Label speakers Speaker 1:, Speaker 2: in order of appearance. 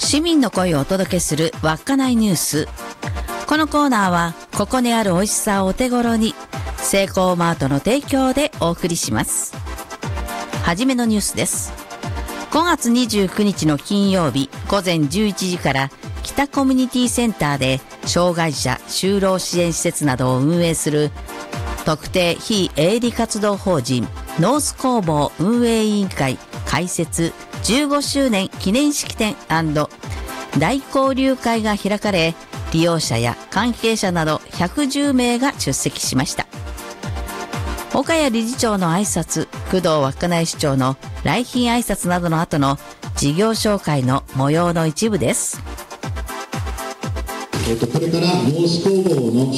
Speaker 1: 市民の声をお届けする稚内ニュース。このコーナーはここにある美味しさをお手頃に、セイコーマートの提供でお送りします。はじめのニュースです。5月29日の金曜日午前11時から北コミュニティセンターで障害者就労支援施設などを運営する特定非営利活動法人ノース工房運営委員会開設15周年記念式典&大交流会が開かれ、利用者や関係者など110名が出席しました。岡谷理事長の挨拶、工藤稚内市長の来賓挨拶などの後の事業紹介の模様の一部です。
Speaker 2: これからノース工房の